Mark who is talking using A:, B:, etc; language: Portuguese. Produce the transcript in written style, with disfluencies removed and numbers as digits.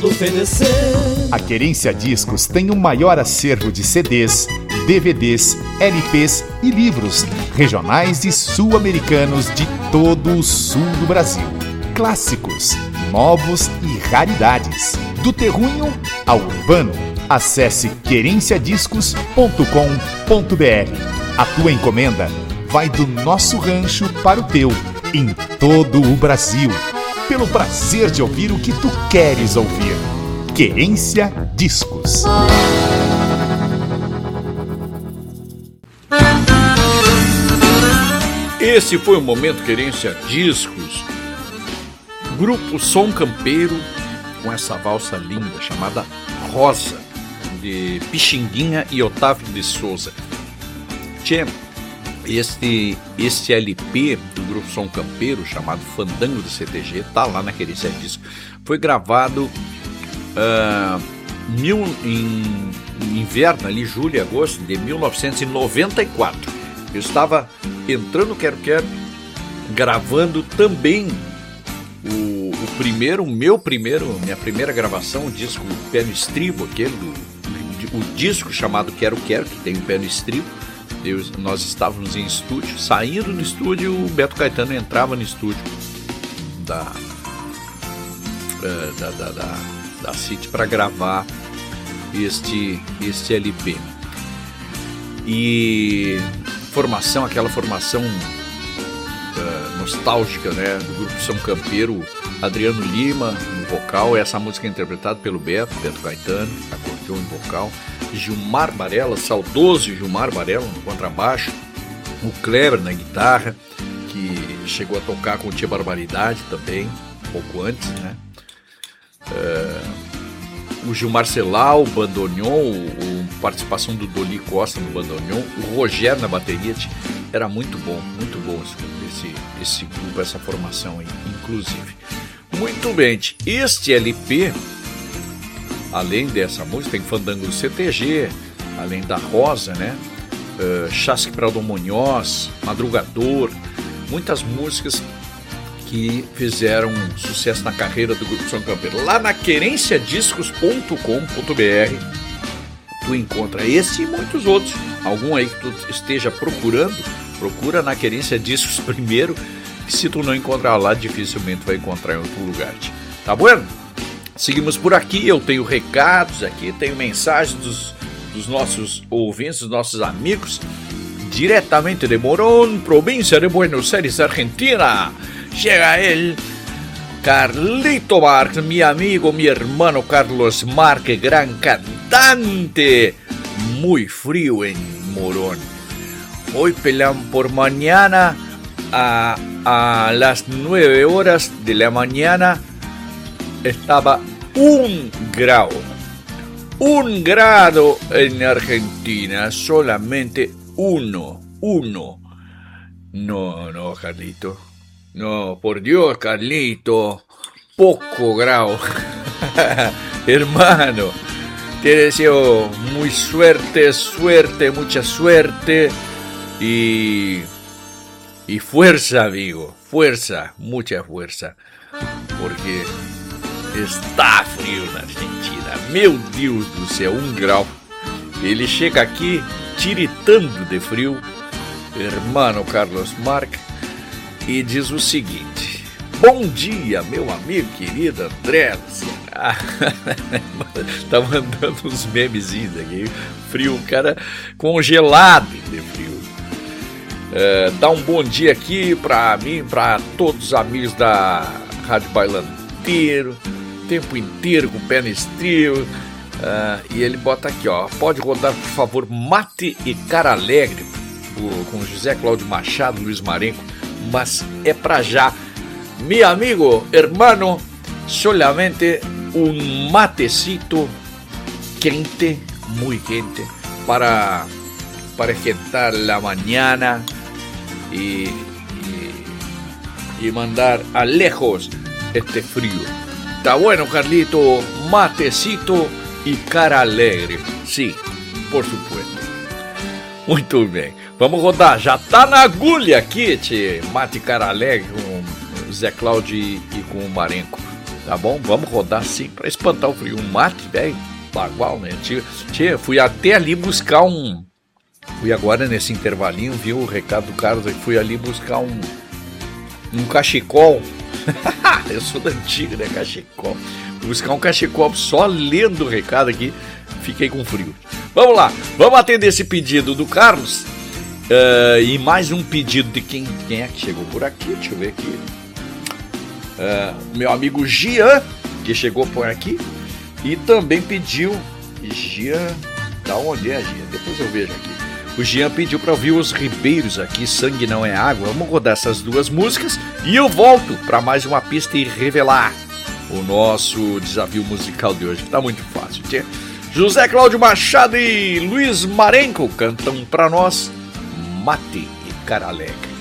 A: tudo fenecer.
B: A Querência Discos tem o maior acervo de CDs, DVDs, LPs e livros regionais e sul-americanos de todo o sul do Brasil. Clássicos, novos e raridades. Do terruinho ao urbano. Acesse querenciadiscos.com.br. A tua encomenda vai do nosso rancho para o teu, em todo o Brasil. Pelo prazer de ouvir o que tu queres ouvir. Querência Discos.
C: Esse foi o Momento Querência Discos. Grupo Som Campeiro, com essa valsa linda chamada Rosa, de Pixinguinha e Otávio de Souza. Tchê, este LP do Grupo Som Campeiro, chamado Fandango do CTG, tá lá na Querência Discos. Foi gravado em inverno, ali, julho e agosto de 1994. Eu estava entrando no Quero Quero, gravando também minha primeira gravação, o disco Pé no Estribo, o disco chamado Quero Quero, que tem o Pé no Estribo. Nós estávamos em estúdio, saindo do estúdio, o Beto Caetano entrava no estúdio da City para gravar este LP. E aquela formação nostálgica, né, do Grupo São Campeiro, Adriano Lima no vocal, essa música é interpretada pelo Beto Caetano, acordeon e vocal, Gilmar Varela, saudoso Gilmar Varela no contrabaixo, o Kleber na guitarra, que chegou a tocar com o Tia Barbaridade também, um pouco antes, né? O Gilmar Celal, o bandoneon, participação do Doli Costa no bandoneon, o Rogério na bateria. Era muito bom esse grupo, essa formação aí, inclusive. Muito bem, este LP, além dessa música, tem Fandango do CTG, além da Rosa, né? Chasque Prado Munhoz, Madrugador, muitas músicas que fizeram sucesso na carreira do Grupo São Campeiro. Lá na querenciadiscos.com.br tu encontra esse e muitos outros. Algum aí que tu esteja procurando, procura na Querência Discos primeiro, que se tu não encontrar lá, dificilmente vai encontrar em outro lugar. Tá bom? Seguimos por aqui, eu tenho recados aqui, tenho mensagens dos nossos ouvintes, dos nossos amigos, diretamente de Morón, província de Buenos Aires, Argentina. Chega ele, Carlito Marx, mi amigo, mi hermano Carlos Marx, gran cantante. Muy frío en Morón. Hoy por mañana a las 9 horas de la mañana estaba 1 grado. 1 grado en Argentina, solamente 1. No, Carlito. No, por Dios, Carlito, poco grado. Hermano, te deseo muy suerte, mucha suerte y fuerza, amigo, fuerza, mucha fuerza, porque está frio na Argentina. Meu Deus do céu, 1 grau. Ele chega aqui tiritando de frio, hermano Carlos Marx, e diz o seguinte: bom dia, meu amigo querido André. Tá mandando uns memezinhos aqui. Frio, cara congelado de frio. Dá um bom dia aqui pra mim, pra todos os amigos da Rádio Bailanteiro, tempo inteiro com o pé no estribo. E ele bota aqui, ó: pode rodar, por favor, Mate e Cara Alegre, com José Cláudio Machado, Luiz Marenco. Mas é pra já. Mi amigo, hermano, solamente un matecito quente, muy quente, para esquentar la mañana y mandar a lejos este frío. Está bueno, Carlito, matecito y cara alegre. Sí, por supuesto. Muito bem. Vamos rodar. Já tá na agulha aqui, tchê. Mate e Cara Alegre com o Zé Cláudio e com o Marenco. Tá bom? Vamos rodar sim pra espantar o frio. Um mate, velho, bagual, né? Tia, fui até ali buscar um... Fui agora nesse intervalinho, viu o recado do Carlos, fui ali buscar um cachecol. Eu sou da antiga, né? Cachecol. Vou buscar um cachecol só lendo o recado aqui. Fiquei com frio. Vamos lá, vamos atender esse pedido do Carlos. E mais um pedido de quem é que chegou por aqui. Deixa eu ver aqui. Meu amigo Gian, que chegou por aqui. E também pediu. Gian. Da onde é, Gian? Depois eu vejo aqui. O Gian pediu para ouvir os Ribeiros aqui, Sangue Não É Água. Vamos rodar essas duas músicas e eu volto para mais uma pista e revelar o nosso desafio musical de hoje, que tá muito fácil. José Cláudio Machado e Luiz Marenco cantam para nós Mate e Cara Alegre.